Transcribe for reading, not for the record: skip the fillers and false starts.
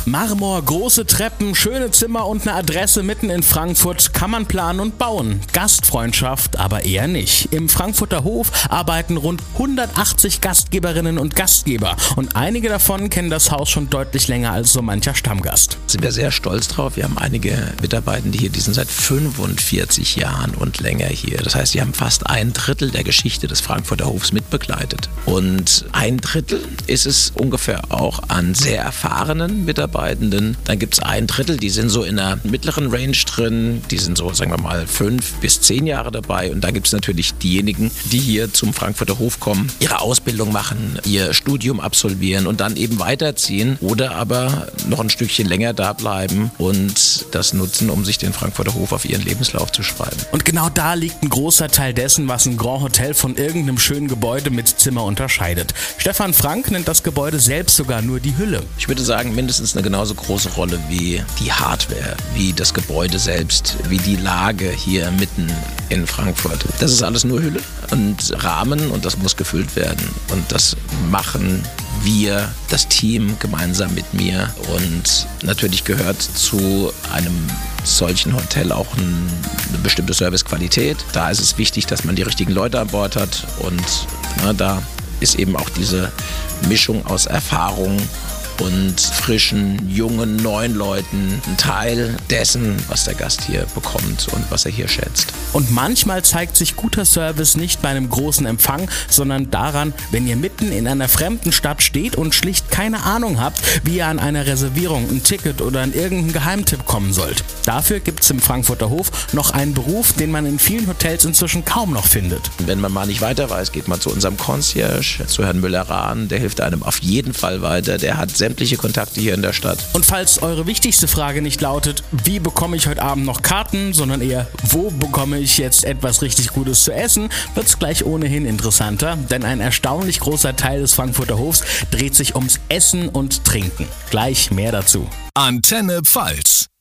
Marmor, große Treppen, schöne Zimmer und eine Adresse mitten in Frankfurt kann man planen und bauen. Gastfreundschaft aber eher nicht. Im Frankfurter Hof arbeiten rund 180 Gastgeberinnen und Gastgeber und einige davon kennen das Haus schon deutlich länger als so mancher Stammgast. Sind wir sehr stolz drauf. Wir haben einige Mitarbeitende hier, die sind seit 45 Jahren und länger hier. Das heißt, die haben fast 1/3 der Geschichte des Frankfurter Hofs mitbegleitet. Und 1/3 ist es ungefähr auch an sehr erfahrenen Mitarbeitenden. Dann gibt es 1/3, die sind so in einer mittleren Range drin. Die sind so, sagen wir mal, 5 bis 10 Jahre dabei. Und da gibt es natürlich diejenigen, die hier zum Frankfurter Hof kommen, ihre Ausbildung machen, ihr Studium absolvieren und dann eben weiterziehen oder aber noch ein Stückchen länger da bleiben und das nutzen, um sich den Frankfurter Hof auf ihren Lebenslauf zu schreiben. Und genau da liegt ein großer Teil dessen, was ein Grand Hotel von irgendeinem schönen Gebäude mit Zimmer unterscheidet. Stefan Frank nennt das Gebäude selbst sogar nur die Hülle. Ich würde sagen, mindestens eine genauso große Rolle wie die Hardware, wie das Gebäude selbst, wie die Lage hier mitten in Frankfurt. Das ist alles nur Hülle und Rahmen und das muss gefüllt werden. Und das machen wir, das Team, gemeinsam mit mir. Und natürlich gehört zu einem solchen Hotel auch eine bestimmte Servicequalität. Da ist es wichtig, dass man die richtigen Leute an Bord hat. Und da ist eben auch diese Mischung aus Erfahrung und frischen, jungen, neuen Leuten ein Teil dessen, was der Gast hier bekommt und was er hier schätzt. Und manchmal zeigt sich guter Service nicht bei einem großen Empfang, sondern daran, wenn ihr mitten in einer fremden Stadt steht und schlicht keine Ahnung habt, wie ihr an eine Reservierung, ein Ticket oder an irgendeinen Geheimtipp kommen sollt. Dafür gibt es im Frankfurter Hof noch einen Beruf, den man in vielen Hotels inzwischen kaum noch findet. Wenn man mal nicht weiter weiß, geht man zu unserem Concierge, zu Herrn Müller-Rahn, der hilft einem auf jeden Fall weiter, der hat sämtliche Kontakte hier in der Stadt. Und falls eure wichtigste Frage nicht lautet, wie bekomme ich heute Abend noch Karten, sondern eher, wo bekomme ich jetzt etwas richtig Gutes zu essen, wird es gleich ohnehin interessanter, denn ein erstaunlich großer Teil des Frankfurter Hofs dreht sich ums Essen und Trinken. Gleich mehr dazu. Antenne Pfalz.